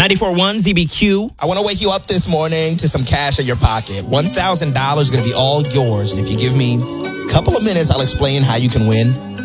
94.1 ZBQ. I want to wake you up this morning to some cash in your pocket. $1,000 is going to be all yours. And if you give me a couple of minutes, I'll explain how you can win